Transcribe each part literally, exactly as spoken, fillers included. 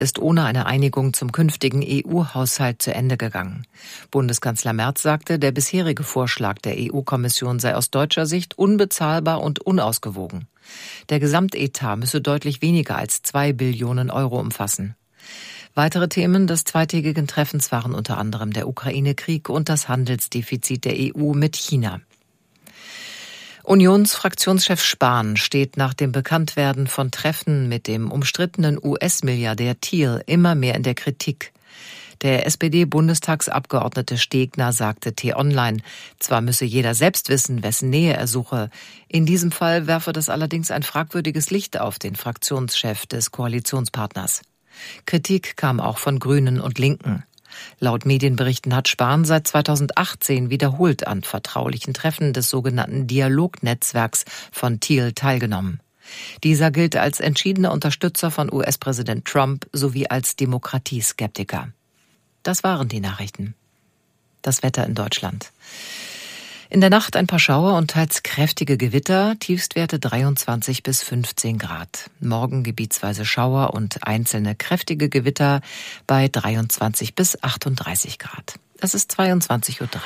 ist ohne eine Einigung zum künftigen E U-Haushalt zu Ende gegangen. Bundeskanzler Merz sagte, der bisherige Vorschlag der E U-Kommission sei aus deutscher Sicht unbezahlbar und unausgewogen. Der Gesamtetat müsse deutlich weniger als zwei Billionen Euro umfassen. Weitere Themen des zweitägigen Treffens waren unter anderem der Ukraine-Krieg und das Handelsdefizit der E U mit China. Unionsfraktionschef Spahn steht nach dem Bekanntwerden von Treffen mit dem umstrittenen U S-Milliardär Thiel immer mehr in der Kritik. Der S P D-Bundestagsabgeordnete Stegner sagte T-Online, zwar müsse jeder selbst wissen, wessen Nähe er suche. In diesem Fall werfe das allerdings ein fragwürdiges Licht auf den Fraktionschef des Koalitionspartners. Kritik kam auch von Grünen und Linken. Laut Medienberichten hat Spahn seit zweitausendachtzehn wiederholt an vertraulichen Treffen des sogenannten Dialognetzwerks von Thiel teilgenommen. Dieser gilt als entschiedener Unterstützer von U S-Präsident Trump sowie als Demokratieskeptiker. Das waren die Nachrichten. Das Wetter in Deutschland. In der Nacht ein paar Schauer und teils kräftige Gewitter, Tiefstwerte dreiundzwanzig bis fünfzehn Grad. Morgen gebietsweise Schauer und einzelne kräftige Gewitter bei dreiundzwanzig bis achtunddreißig Grad. Es ist zweiundzwanzig Uhr drei.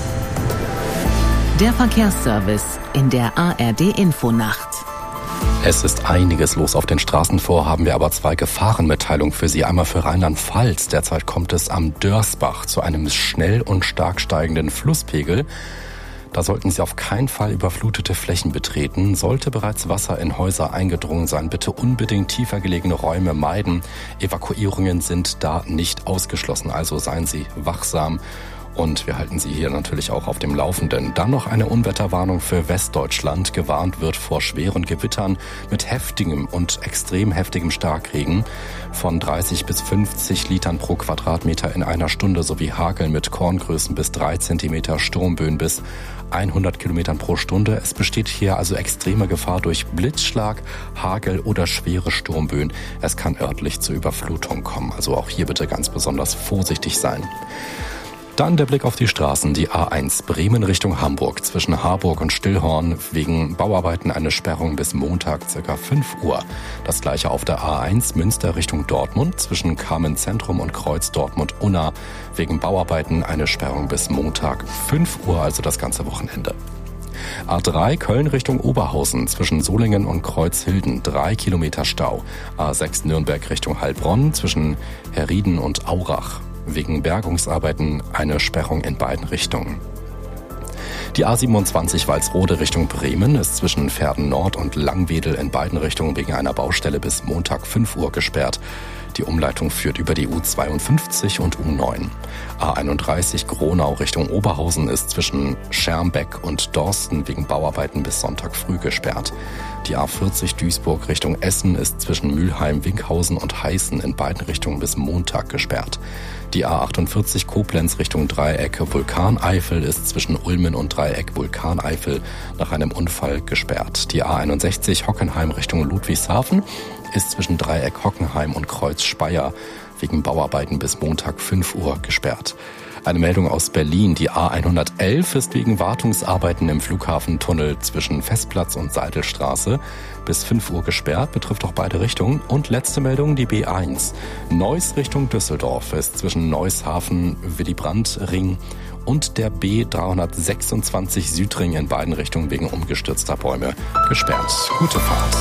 Der Verkehrsservice in der A R D-Infonacht. Es ist einiges los auf den Straßen, vor haben wir aber zwei Gefahrenmitteilungen für Sie. Einmal für Rheinland-Pfalz. Derzeit kommt es am Dörsbach zu einem schnell und stark steigenden Flusspegel. Da sollten Sie auf keinen Fall überflutete Flächen betreten. Sollte bereits Wasser in Häuser eingedrungen sein, bitte unbedingt tiefer gelegene Räume meiden. Evakuierungen sind da nicht ausgeschlossen, also seien Sie wachsam. Und wir halten Sie hier natürlich auch auf dem Laufenden. Dann noch eine Unwetterwarnung für Westdeutschland. Gewarnt wird vor schweren Gewittern mit heftigem und extrem heftigem Starkregen von dreißig bis fünfzig Litern pro Quadratmeter in einer Stunde sowie Hagel mit Korngrößen bis drei Zentimeter, Sturmböen bis hundert Kilometern pro Stunde. Es besteht hier also extreme Gefahr durch Blitzschlag, Hagel oder schwere Sturmböen. Es kann örtlich zur Überflutung kommen. Also auch hier bitte ganz besonders vorsichtig sein. Dann der Blick auf die Straßen. Die A eins Bremen Richtung Hamburg. Zwischen Harburg und Stillhorn wegen Bauarbeiten eine Sperrung bis Montag ca. fünf Uhr. Das gleiche auf der A eins Münster Richtung Dortmund. Zwischen Kamen Zentrum und Kreuz Dortmund-Unna wegen Bauarbeiten eine Sperrung bis Montag fünf Uhr, also das ganze Wochenende. A drei Köln Richtung Oberhausen. Zwischen Solingen und Kreuzhilden drei Kilometer Stau. A sechs Nürnberg Richtung Heilbronn. Zwischen Herrieden und Aurach wegen Bergungsarbeiten eine Sperrung in beiden Richtungen. Die A siebenundzwanzig Walsrode Richtung Bremen ist zwischen Verden Nord und Langwedel in beiden Richtungen wegen einer Baustelle bis Montag fünf Uhr gesperrt. Die Umleitung führt über die U zweiundfünfzig und U neun. A einunddreißig Gronau Richtung Oberhausen ist zwischen Schermbeck und Dorsten wegen Bauarbeiten bis Sonntag früh gesperrt. Die A vierzig Duisburg Richtung Essen ist zwischen Mülheim, Winkhausen und Heißen in beiden Richtungen bis Montag gesperrt. Die A achtundvierzig Koblenz Richtung Dreieck Vulkaneifel ist zwischen Ulmen und Dreieck Vulkaneifel nach einem Unfall gesperrt. Die A einundsechzig Hockenheim Richtung Ludwigshafen ist zwischen Dreieck Hockenheim und Kreuz Speyer wegen Bauarbeiten bis Montag fünf Uhr gesperrt. Eine Meldung aus Berlin. Die A hundertelf ist wegen Wartungsarbeiten im Flughafentunnel zwischen Festplatz und Seidelstraße bis fünf Uhr gesperrt, betrifft auch beide Richtungen. Und letzte Meldung, die B eins. Neuss Richtung Düsseldorf ist zwischen Neushafen, Willy-Brandt-Ring und der B dreihundertsechsundzwanzig Südring in beiden Richtungen wegen umgestürzter Bäume gesperrt. Gute Fahrt.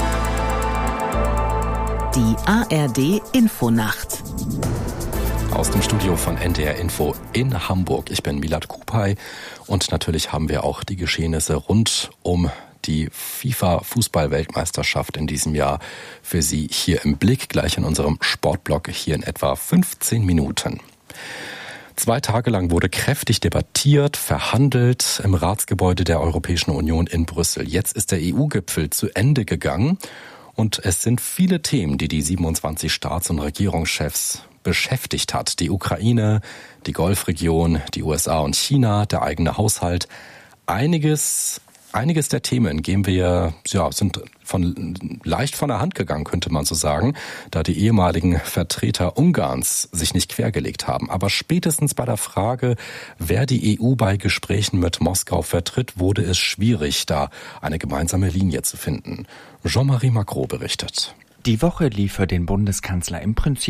Die A R D-Infonacht. Aus dem Studio von N D R Info in Hamburg. Ich bin Milad Kupay und natürlich haben wir auch die Geschehnisse rund um die FIFA-Fußball-Weltmeisterschaft in diesem Jahr für Sie hier im Blick, gleich in unserem Sportblog hier in etwa fünfzehn Minuten. Zwei Tage lang wurde kräftig debattiert, verhandelt im Ratsgebäude der Europäischen Union in Brüssel. Jetzt ist der E U-Gipfel zu Ende gegangen und es sind viele Themen, die die siebenundzwanzig Staats- und Regierungschefs beschäftigt hat. Die Ukraine, die Golfregion, die U S A und China, der eigene Haushalt. Einiges, einiges der Themen gehen wir, ja, sind von, leicht von der Hand gegangen, könnte man so sagen, da die ehemaligen Vertreter Ungarns sich nicht quergelegt haben. Aber spätestens bei der Frage, wer die E U bei Gesprächen mit Moskau vertritt, wurde es schwierig, da eine gemeinsame Linie zu finden. Jean-Marie Macron berichtet. Die Woche lief für den Bundeskanzler im Prinzip